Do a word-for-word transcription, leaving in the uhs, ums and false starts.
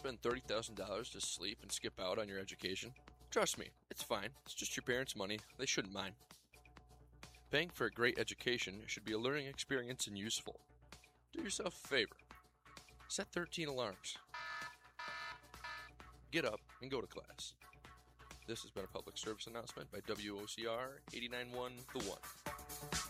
spend thirty thousand dollars to sleep and skip out on your education? Trust me, it's fine. It's just your parents' money. They shouldn't mind. Paying for a great education should be a learning experience and useful. Do yourself a favor. Set thirteen alarms. Get up and go to class. This has been a public service announcement by W O C R eighty-nine point one The One.